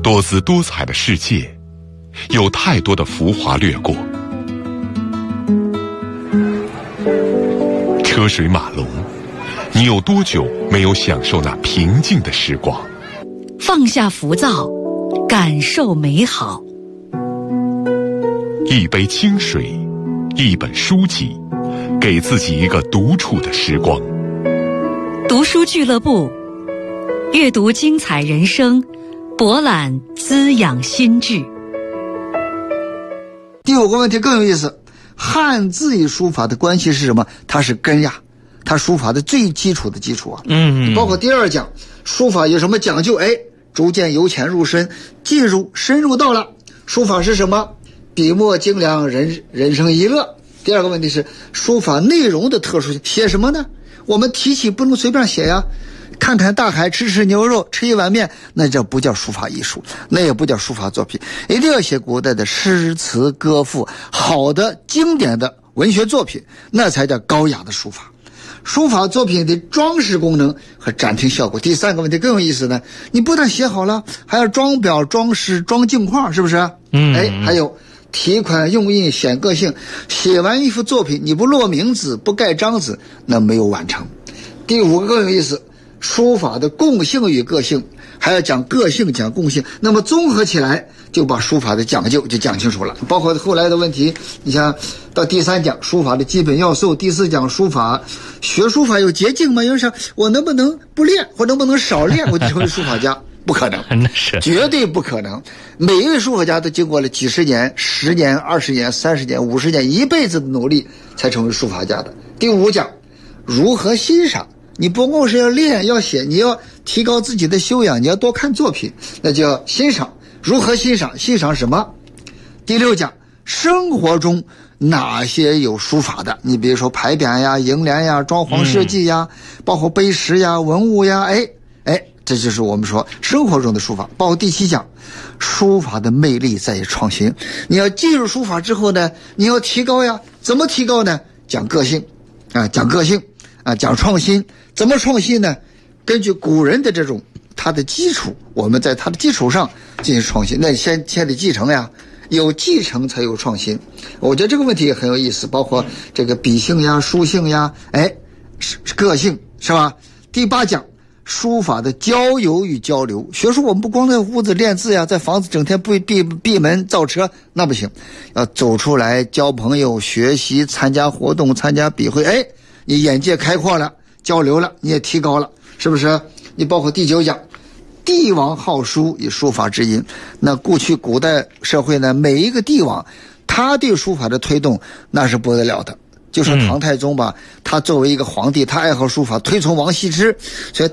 多姿多彩的世界，有太多的浮华掠过。车水马龙，你有多久没有享受那平静的时光？ 放下浮躁，感受美好。 一杯清水，一本书籍，给自己一个独处的时光。 读书俱乐部，阅读精彩人生，博览滋养心智。 第5个问题更有意思，汉字与书法的关系是什么？它是根呀，它书法的最基础的基础啊。包括第2讲，书法有什么讲究？逐渐由浅入深，深入到了书法是什么？笔墨精良，人生一乐。第2个问题是书法内容的特殊性，写什么呢？我们提起不能随便写呀，看看大海，吃牛肉，吃一碗面，那这不叫书法艺术，那也不叫书法作品。一定要写古代的诗词歌赋，好的经典的文学作品，那才叫高雅的书法。书法作品的装饰功能和展厅效果。第3个问题更有意思呢，你不但写好了，还要装裱、装饰、装镜框，是不是？还有题款用印显个性。写完一幅作品，你不落名字，不盖章子，那没有完成。第5个更有意思，书法的共性与个性，还要讲个性讲共性，那么综合起来就把书法的讲究就讲清楚了。包括后来的问题，你像到第3讲书法的基本要素，第4讲学书法有捷径吗？有人说我能不能不练，或能不能少练我就成为书法家？不可能，绝对不可能。每一位书法家都经过了几十年、10年、20年、30年、50年，一辈子的努力才成为书法家的。第5讲如何欣赏，你不光是要练要写，你要提高自己的修养，你要多看作品，那叫欣赏。如何欣赏？欣赏什么？第6讲生活中哪些有书法的，你比如说牌匾呀、楹联呀、装潢设计呀，包括碑石呀、文物呀，这就是我们说生活中的书法。包括第7讲书法的魅力在于创新，你要进入书法之后呢，你要提高呀，怎么提高呢？讲个性讲创新。怎么创新呢？根据古人的这种它的基础，我们在它的基础上进行创新。那先得继承呀，有继承才有创新。我觉得这个问题也很有意思，包括这个笔性呀、书性呀，个性，是吧？第8讲书法的交友与交流。学书我们不光在屋子练字呀，在房子整天闭门造车，那不行，要走出来交朋友、学习、参加活动、参加笔会，你眼界开阔了，交流了，你也提高了，是不是？你包括第9讲帝王好书以书法之音。那过去古代社会呢，每一个帝王他对书法的推动那是不得了的。就说唐太宗吧，他作为一个皇帝，他爱好书法，推崇王羲之，所以